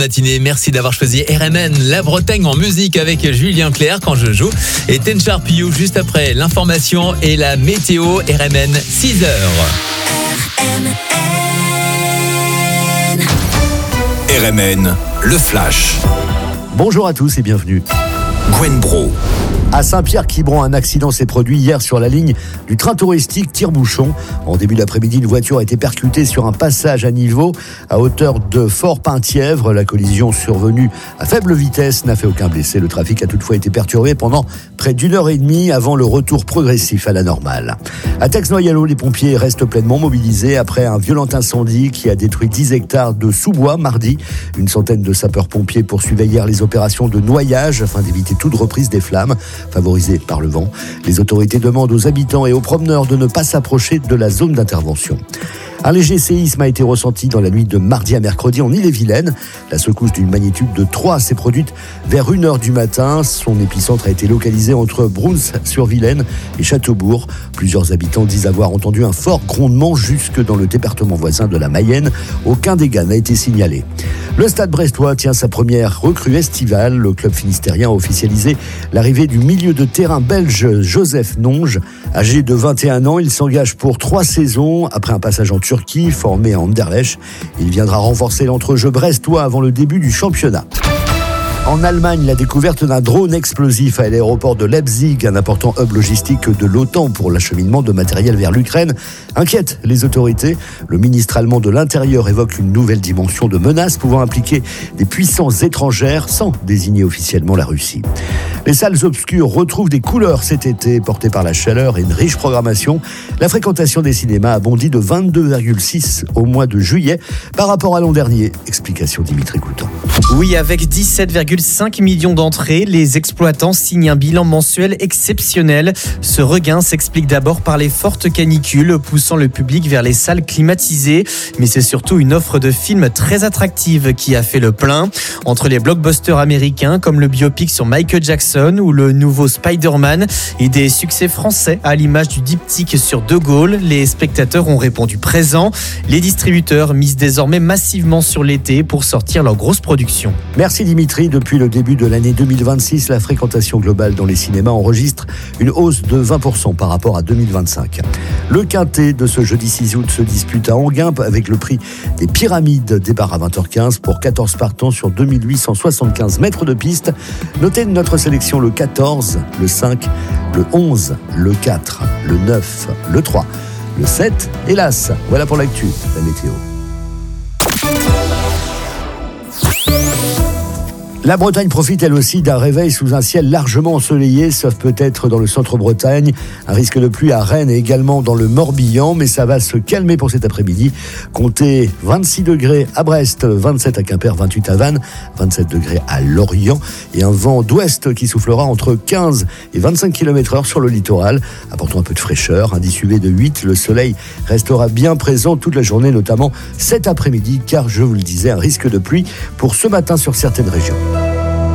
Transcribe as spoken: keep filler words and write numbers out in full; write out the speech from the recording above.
Matinée, merci d'avoir choisi R M N, la Bretagne en musique avec Julien Clerc quand je joue et Ten Sharp You juste après l'information et la météo. R M N six heures. R M N, le flash. Bonjour à tous et bienvenue. Gwen Bro. À Saint-Pierre-Quiberon, un accident s'est produit hier sur la ligne du train touristique Tire-Bouchon. En début d'après-midi, une voiture a été percutée sur un passage à niveau à hauteur de Fort-Penthièvre. La collision survenue à faible vitesse n'a fait aucun blessé. Le trafic a toutefois été perturbé pendant près d'une heure et demie avant le retour progressif à la normale. À Tex-Noyalo, les pompiers restent pleinement mobilisés après un violent incendie qui a détruit dix hectares de sous-bois mardi. Une centaine de sapeurs-pompiers poursuivaient hier les opérations de noyage afin d'éviter toute reprise des flammes. Favorisés par le vent, les autorités demandent aux habitants et aux promeneurs de ne pas s'approcher de la zone d'intervention. Un léger séisme a été ressenti dans la nuit de mardi à mercredi en Ille-et-Vilaine. La secousse d'une magnitude de trois s'est produite vers une heure du matin. Son épicentre a été localisé entre Bruns-sur-Vilaine et Châteaubourg. Plusieurs habitants disent avoir entendu un fort grondement jusque dans le département voisin de la Mayenne. Aucun dégât n'a été signalé. Le Stade brestois tient sa première recrue estivale. Le club finistérien a officialisé l'arrivée du milieu de terrain belge Joseph Nonge. Âgé de vingt et un ans, il s'engage pour trois saisons après un passage en Turquie, formé à Anderlecht. Il viendra renforcer l'entrejeu brestois avant le début du championnat. En Allemagne, la découverte d'un drone explosif à l'aéroport de Leipzig, un important hub logistique de l'OTAN pour l'acheminement de matériel vers l'Ukraine, inquiète les autorités. Le ministre allemand de l'Intérieur évoque une nouvelle dimension de menace pouvant impliquer des puissances étrangères sans désigner officiellement la Russie. Les salles obscures retrouvent des couleurs cet été, portées par la chaleur et une riche programmation. La fréquentation des cinémas a bondi de vingt-deux virgule six au mois de juillet par rapport à l'an dernier. Explication Dimitri Coutan. Oui, avec dix-sept virgule cinq millions d'entrées, les exploitants signent un bilan mensuel exceptionnel. Ce regain s'explique d'abord par les fortes canicules poussant le public vers les salles climatisées. Mais c'est surtout une offre de films très attractive qui a fait le plein. Entre les blockbusters américains comme le biopic sur Michael Jackson ou le nouveau Spider-Man et des succès français à l'image du diptyque sur De Gaulle, les spectateurs ont répondu présent. Les distributeurs misent désormais massivement sur l'été pour sortir leurs grosses productions. Merci Dimitri. Depuis le début de l'année deux mille vingt-six, la fréquentation globale dans les cinémas enregistre une hausse de vingt pour cent par rapport à deux mille vingt-cinq. Le quintet de ce jeudi six août se dispute à Enghien avec le prix des Pyramides. Départ à vingt heures quinze pour quatorze partants sur deux mille huit cent soixante-quinze mètres de piste. Notez notre sélection le quatorze, le cinq, le onze, le quatre, le neuf, le trois, le sept et l'As. Voilà pour l'actu, la météo. La Bretagne profite elle aussi d'un réveil sous un ciel largement ensoleillé, sauf peut-être dans le centre-Bretagne. Un risque de pluie à Rennes et également dans le Morbihan, mais ça va se calmer pour cet après-midi. Comptez vingt-six degrés à Brest, vingt-sept à Quimper, vingt-huit à Vannes, vingt-sept degrés à Lorient et un vent d'ouest qui soufflera entre quinze et vingt-cinq kilomètres heure sur le littoral, apportant un peu de fraîcheur. Indice U V de huit, le soleil restera bien présent toute la journée, notamment cet après-midi, car je vous le disais, un risque de pluie pour ce matin sur certaines régions.